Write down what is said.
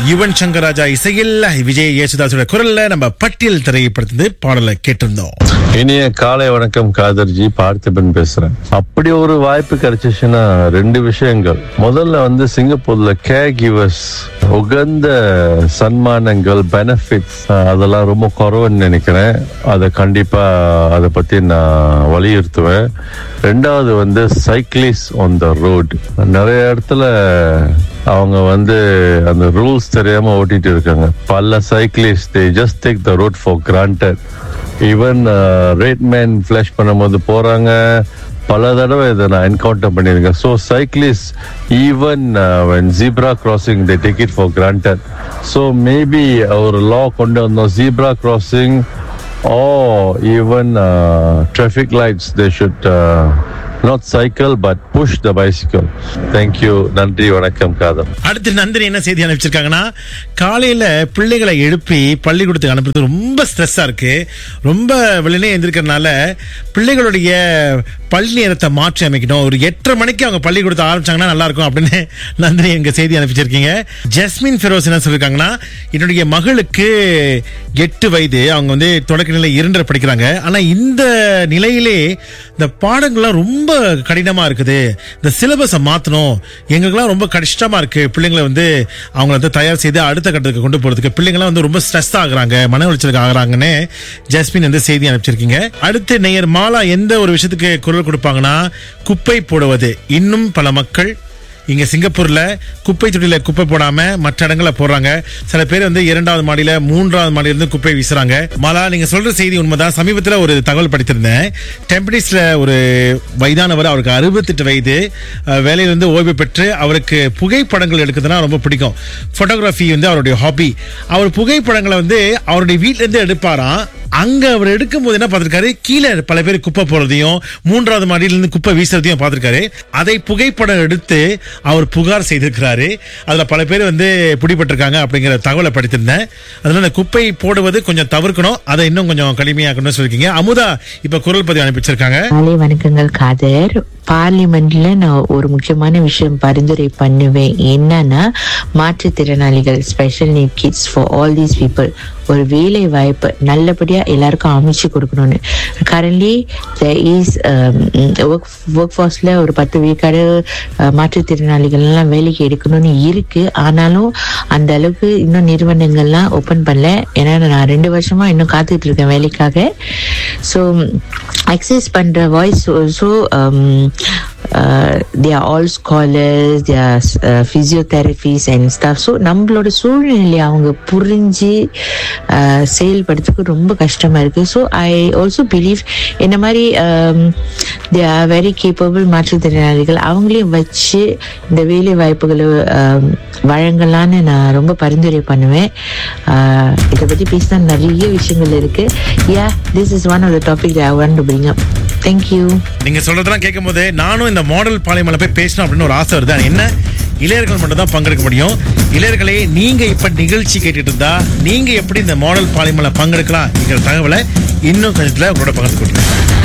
யுவன் சங்கர் ராஜா இசையில் விஜய் யேசுதாஸோட குரல்ல நம்ம பட்டியல் திரைப்படத்திலிருந்து பாடலை கேட்டிருந்தோம். இனிய காலை வணக்கம் காதர்ஜி, பார்த்திபன் பேசுறேன். அப்படி ஒரு வாய்ப்பு கிடைச்சிச்சுன்னா ரெண்டு விஷயங்கள். முதல்ல சிங்கப்பூர்ல கேர் கிவர்ஸ் உகந்த சன்மானங்கள், பெனிஃபிட்ஸ் அதெல்லாம் ரொம்ப குறைவுன்னு நினைக்கிறேன். அதை கண்டிப்பா அதை பத்தி நான் வலியுறுத்துவேன். ரெண்டாவது சைக்கிளிஸ்ட் ஆன் த ரோட். நிறைய இடத்துல அவங்க அந்த ரூல்ஸ் தெரியாம ஓட்டிட்டு இருக்காங்க. பல cyclist they just take the road for granted. Even red man flash பண்ணும்போது போறாங்க. பல தடவை இதை நான் என்கவுண்டர் பண்ணியிருக்கேன். So cyclist even when zebra crossing they take it for granted. So maybe ஒரு லா கொண்டு வந்தோம், zebra crossing or even traffic lights they should not cycle but push the bicycle. Thank you. நன்றி, வணக்கம் காதம். அடுத்து நந்தினி என்ன செய்தி அனுப்பிச்சிருக்காங்கன்னா, காலையில பிள்ளைகளை எழுப்பி பள்ளிக்கூடத்துக்கு அனுப்புறது ரொம்ப ஸ்ட்ரெஸ்ஸா இருக்கு. ரொம்ப வெளியே எந்திருக்கிறதுனால பிள்ளைகளுடைய பள்ளி நேரத்தை மாற்றி அமைக்கணும். ஒரு 8:30 மணிக்கு அவங்க பள்ளிக்கூடத்தை ஆரம்பிச்சாங்கன்னா நல்லா இருக்கும் அப்படின்னு நந்தினி எங்க செய்தி அனுப்பிச்சிருக்கீங்க. ஜஸ்மின் ஃபெரோஸ் என்ன சொல்லிருக்காங்கன்னா, என்னுடைய மகளுக்கு 8 வயது. அவங்க தொடக்க நிலை 2 படிக்கிறாங்க. ஆனா இந்த நிலையிலே இந்த பாடங்கள்லாம் ரொம்ப கடினமா இருக்குது. இந்த சிலபஸை மாத்தணும், எங்களுக்கெல்லாம் ரொம்ப கஷ்டமா இருக்கு. பிள்ளைங்களை அவங்களை தயார் செய்து அடுத்த கட்டத்துக்கு கொண்டு போறதுக்கு பிள்ளைங்களாம் ரொம்ப ஸ்ட்ரெஸ் ஆகுறாங்க, மன உளைச்சலுக்கு ஆகுறாங்கன்னு ஜஸ்மின் செய்தி அனுப்பிச்சிருக்கீங்க. அடுத்து நேயர் மாலா எந்த ஒரு விஷயத்துக்கு குரல் கொடுப்பாங்கன்னா, குப்பை போடுவது. இன்னும் பல மக்கள் இங்க சிங்கப்பூர்ல குப்பை தொட்டியில குப்பை போடாம மற்ற இடங்கள்ல போடுறாங்க. சில பேர் 2வது மாடியில 3வது மாடியில இருந்து குப்பை வீசுறாங்க. மாலா, நீங்க சொல்ற செய்தி உண்மைதான். சமீபத்தில் ஒரு தகவல் படித்திருந்தேன். டெம்பனிஸ்ல ஒரு வயதானவர், அவருக்கு 68 வயது, வேலையிலிருந்து ஓய்வு பெற்று அவருக்கு புகைப்படங்கள் எடுக்கிறதுனா ரொம்ப பிடிக்கும். போட்டோகிராஃபி அவருடைய ஹாபி. அவர் புகைப்படங்களை அவருடைய வீட்டுல இருந்து எடுப்பாராம். அங்க அவர் எடுக்கும் போது என்ன பார்த்திருக்காரு, கீழே பல பேர் குப்பை போறதையும் 3வது மாடியிலிருந்து குப்பை வீசுறதையும் பார்த்திருக்காரு. அதை புகைப்படம் எடுத்து அவர் புகார் செய்திருக்கிறாரு. அதுல பல பேர் பிடிபட்டிருக்காங்க அப்படிங்கிற தகவலை படித்திருந்தேன். அதனால குப்பை போடுவது கொஞ்சம் தவிர்க்கணும், அதை இன்னும் கொஞ்சம் கடுமையாக்கணும்னு சொல்லிருக்கீங்க. அமுதா இப்ப குரல் பதிவு அனுப்பிச்சிருக்காங்க. வணக்கங்கள் காதர். பார்லிமெண்ட்ல நான் ஒரு முக்கியமான விஷயம் பரிந்துரை பண்ணுவேன். என்னன்னா, மாற்றுத்திறனாளிகள், special need kids, for all these people ஒரு வேலை வாய்ப்பு நல்லபடியா எல்லாருக்கும் அமைச்சு கொடுக்கணும்னு. கரண்ட்லி there is ஒர்க் ஃபோர்ஸ்ல ஒரு 10 விழுக்காடு மாற்றுத்திறனாளிகள் எல்லாம் வேலைக்கு எடுக்கணும்னு இருக்கு. ஆனாலும் அந்த அளவுக்கு இன்னும் நிறுவனங்கள்லாம் ஓபன் பண்ணல. ஏன்னா நான் 2 வருஷமா இன்னும் காத்துட்டு இருக்கேன் வேலைக்காக. ஸோ அக்சஸ் பண்ற voice also they are all scholars, they are physiotherapists and stuff. So நம்மளோட சூழ்நிலையை அவங்க புரிஞ்சு செயல்படுறதுக்கு ரொம்ப கஷ்டமா இருக்கு. ஸோ ஐ ஆல்சோ பிலீவ் இந்த மாதிரி they are very capable மாற்றுத்திறனாளிகள் அவங்களையும் வச்சு இந்த வேலை வாய்ப்புகளை வழங்கலான்னு நான் ரொம்ப பரிந்துரை பண்ணுவேன். இதை பற்றி பேசினா நிறைய விஷயங்கள் இருக்கு. Yeah, this is one of the topic that I want to bring up. Thank you. நீங்க சொல்றதெல்லாம் கேட்கும் போது நானும் இந்த மாடல் பாலிமலை போய் பேசணும் அப்படின்னு ஒரு ஆசை வருது. என்ன, இளையர்கள் மட்டும் தான் பங்கெடுக்க முடியும். இளையர்களே, நீங்க இப்ப நிகழ்ச்சி கேட்டுட்டு இருந்தா நீங்க எப்படி இந்த மாடல் பாலிமலை பங்கெடுக்கலாம் என்கிற தகவலை இன்னும் கொஞ்சத்துல உங்களோட பகிர்ந்து கொடுங்க.